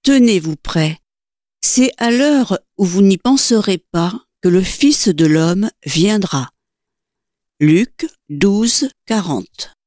tenez-vous prêts. C'est à l'heure où vous n'y penserez pas que le Fils de l'homme viendra. Luc 12, 40.